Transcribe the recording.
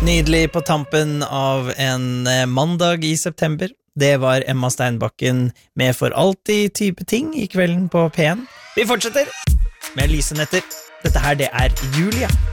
Nydelig på tampen av en mandag i september. Det var Emma Steinbakken med For alltid type ting i kvelden på P1. Vi fortsetter med Lise Netter. Dette her, det er Julia.